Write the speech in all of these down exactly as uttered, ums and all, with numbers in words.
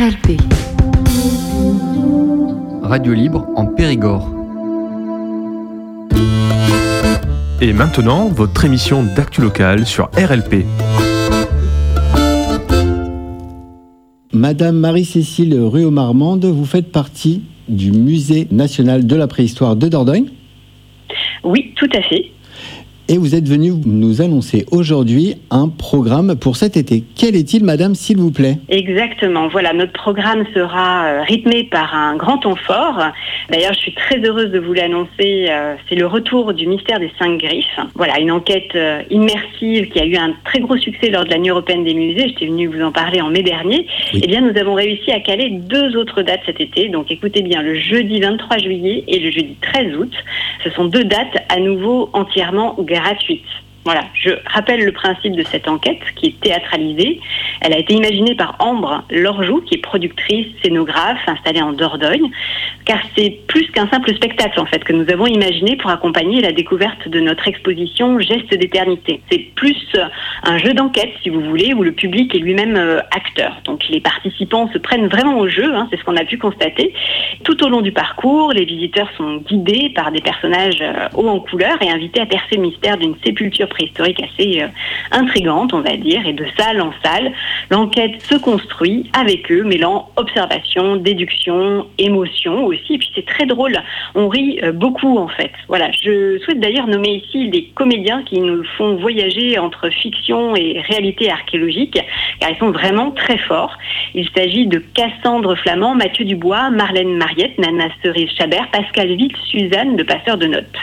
R L P. Radio libre en Périgord. Et maintenant, votre émission d'actu locale sur R L P. Madame Marie-Cécile Ruault-Marmande, vous faites partie du Musée national de la préhistoire de Dordogne ? Oui, tout à fait. Et vous êtes venue nous annoncer aujourd'hui un programme pour cet été. Quel est-il, madame, s'il vous plaît ? Exactement. Voilà, notre programme sera rythmé par un grand temps fort. D'ailleurs, je suis très heureuse de vous l'annoncer. C'est le retour du mystère des cinq griffes. Voilà, une enquête immersive qui a eu un très gros succès lors de la Nuit européenne des musées. J'étais venue vous en parler en mai dernier. Oui. Eh bien, nous avons réussi à caler deux autres dates cet été. Donc, écoutez bien, le jeudi vingt-trois juillet et le jeudi treize août. Ce sont deux dates à nouveau entièrement gratuites. Voilà, je rappelle le principe de cette enquête qui est théâtralisée. Elle a été imaginée par Ambre Lorjou, qui est productrice, scénographe, installée en Dordogne, car c'est plus qu'un simple spectacle en fait que nous avons imaginé pour accompagner la découverte de notre exposition Gestes d'éternité. C'est plus un jeu d'enquête, si vous voulez, où le public est lui-même euh, acteur. Donc les participants se prennent vraiment au jeu, hein, c'est ce qu'on a pu constater. Tout au long du parcours, les visiteurs sont guidés par des personnages euh, hauts en couleur et invités à percer le mystère d'une sépulture préhistorique assez euh, intrigante, on va dire, et de salle en salle, l'enquête se construit avec eux, mêlant observation, déduction, émotion aussi, et puis c'est très drôle, on rit euh, beaucoup en fait. Voilà, je souhaite d'ailleurs nommer ici des comédiens qui nous font voyager entre fiction et réalité archéologique, car ils sont vraiment très forts. Il s'agit de Cassandre Flamand, Mathieu Dubois, Marlène Mariette, Nana Cerise-Chabert, Pascal Vic, Suzanne de Passeur de Notes.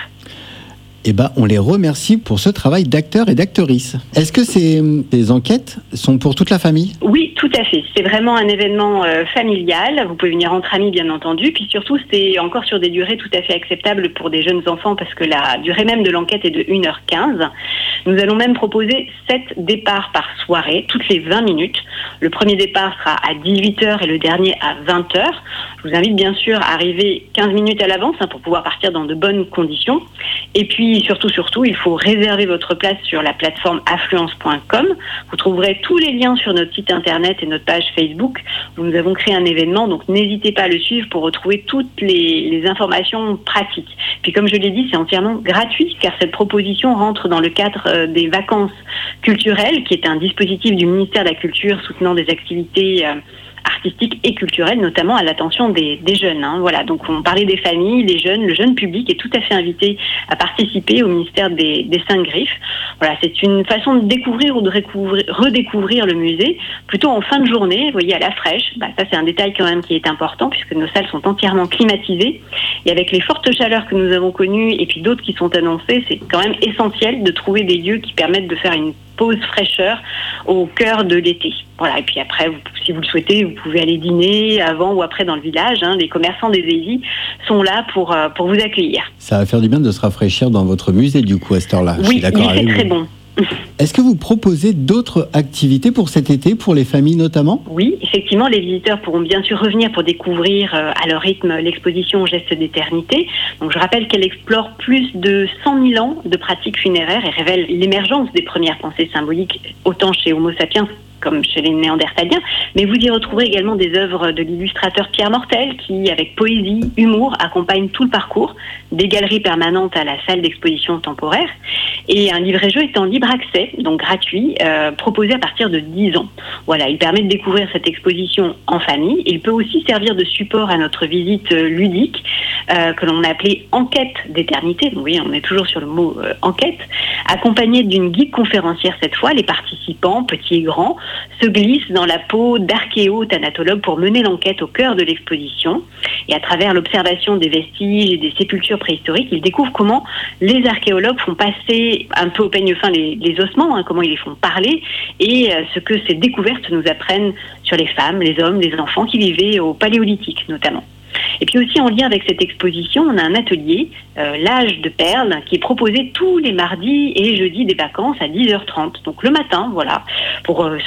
Eh ben, on les remercie pour ce travail d'acteurs et d'actrices. Est-ce que ces, ces enquêtes sont pour toute la famille ? Oui, tout à fait. C'est vraiment un événement euh, familial. Vous pouvez venir entre amis, bien entendu. Puis surtout, c'est encore sur des durées tout à fait acceptables pour des jeunes enfants parce que la durée même de l'enquête est de une heure quinze. Nous allons même proposer sept départs par soirée, toutes les vingt minutes. Le premier départ sera à dix-huit heures et le dernier à vingt heures. Je vous invite bien sûr à arriver quinze minutes à l'avance hein, pour pouvoir partir dans de bonnes conditions. Et puis surtout, surtout, il faut réserver votre place sur la plateforme affluence point com. Vous trouverez tous les liens sur notre site internet et notre page Facebook où nous avons créé un événement, donc n'hésitez pas à le suivre pour retrouver toutes les, les informations pratiques. Puis comme je l'ai dit, c'est entièrement gratuit car cette proposition rentre dans le cadre euh, des vacances culturelles qui est un dispositif du ministère de la Culture soutenant des activités euh, artistique et culturelle, notamment à l'attention des, des jeunes. Hein. Voilà, donc on parlait des familles, les jeunes, le jeune public est tout à fait invité à participer au ministère des, des cinq griffes. Voilà, c'est une façon de découvrir ou de recouvrir, redécouvrir le musée, plutôt en fin de journée, vous voyez, à la fraîche. Bah, ça, c'est un détail quand même qui est important, puisque nos salles sont entièrement climatisées. Et avec les fortes chaleurs que nous avons connues, et puis d'autres qui sont annoncées, c'est quand même essentiel de trouver des lieux qui permettent de faire une pause fraîcheur au cœur de l'été. Voilà, et puis après, vous, si vous le souhaitez, vous pouvez aller dîner avant ou après dans le village. Hein. Les commerçants des Ailly sont là pour, euh, pour vous accueillir. Ça va faire du bien de se rafraîchir dans votre musée, du coup, à cette heure-là. Oui, il fait très bon. Est-ce que vous proposez d'autres activités pour cet été, pour les familles notamment ? Oui, effectivement, les visiteurs pourront bien sûr revenir pour découvrir euh, à leur rythme l'exposition Gestes d'éternité. Donc je rappelle qu'elle explore plus de cent mille ans de pratiques funéraires et révèle l'émergence des premières pensées symboliques, autant chez Homo sapiens comme chez les Néandertaliens, mais vous y retrouverez également des œuvres de l'illustrateur Pierre Mortel qui, avec poésie, humour, accompagne tout le parcours, des galeries permanentes à la salle d'exposition temporaire, et un livret-jeu est en libre accès, donc gratuit, euh, proposé à partir de dix ans. Voilà, il permet de découvrir cette exposition en famille. Il peut aussi servir de support à notre visite ludique, euh, que l'on a appelée Enquête d'éternité. Vous voyez, on est toujours sur le mot euh, enquête, accompagnée d'une guide conférencière cette fois. Les participants, petits et grands, se glissent dans la peau d'archéo-thanatologues pour mener l'enquête au cœur de l'exposition. Et à travers l'observation des vestiges et des sépultures préhistoriques, ils découvrent comment les archéologues font passer un peu au peigne fin les, les ossements, hein, comment ils les font parler, et euh, ce que ces découvertes nous apprennent sur les femmes, les hommes, les enfants qui vivaient au Paléolithique notamment. Et puis aussi en lien avec cette exposition, on a un atelier, euh, l'âge de perles, qui est proposé tous les mardis et jeudis des vacances à dix heures trente. Donc le matin, voilà, pour euh,